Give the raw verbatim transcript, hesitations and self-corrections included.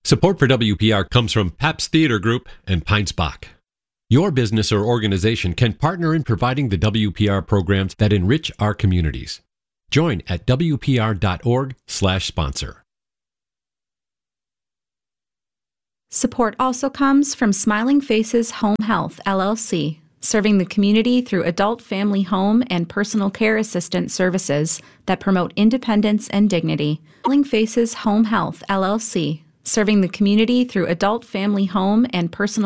Support for W P R comes from Pabst Theater Group and Pines Bach. Your business or organization can partner in providing the W P R programs that enrich our communities. Join at W P R dot org slash sponsor. Support also comes from Smiling Faces Home Health, L L C, serving the community through adult family home and personal care assistance services that promote independence and dignity. Smiling Faces Home Health, L L C, serving the community through adult family home and personal